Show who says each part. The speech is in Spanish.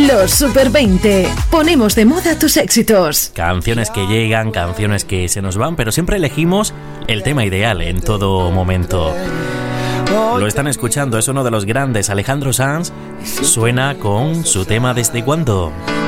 Speaker 1: Los Super 20. Ponemos de moda tus éxitos.
Speaker 2: Canciones que llegan, canciones que se nos van, pero siempre elegimos el tema ideal en todo momento. Lo están escuchando, es uno de los grandes, Alejandro Sanz. Suena con su tema ¿Desde cuándo?